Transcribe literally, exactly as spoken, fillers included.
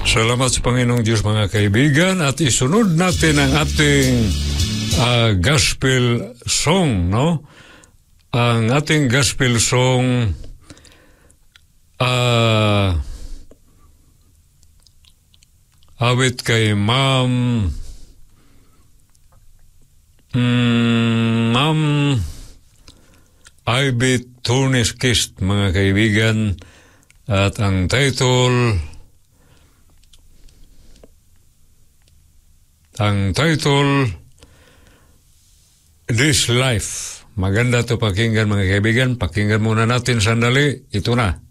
Salamat sa Panginoong Diyos, mga kaibigan, at isunod natin ang ating uh, gospel song, no? Ang ating gospel song uh, awit kay Ma'am mm, Ma'am Ivy Turnes-Kist, mga kaibigan, at ang title ang title This Life. Maganda to pakinggan, mga kaibigan. Pakinggan muna natin sandali. Ito na.